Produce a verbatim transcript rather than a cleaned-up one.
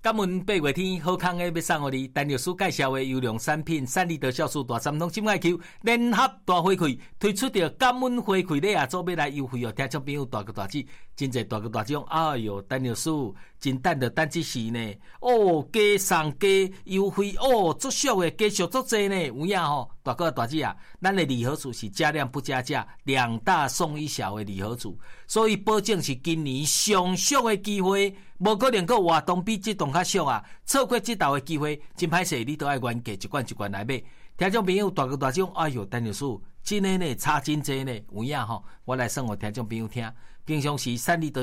感恩八月天好康的要送予你，陈律师介绍的优良产品，善利德酵素大三通心爱球联合大回馈，推出着感恩回馈礼啊，做要来优惠哦！听众朋友大哥大姐，真侪大哥大姐，哎哟，陈律师真等着等一时呢，哦，加送加优惠哦，足俗的加上足济呢，有影吼，大哥大姐啊，咱的礼盒组是加量不加价，两大送一小的礼盒组，所以保证是今年上俗的机会。无可能个活动比这动较俗啊！错过这道的机会，真歹势，你都爱原价一罐一罐来买。听众朋友大哥大姐，哎哟，陈律师真的呢，差真济呢，有影吼，我来送互听众朋友听。平常时善利德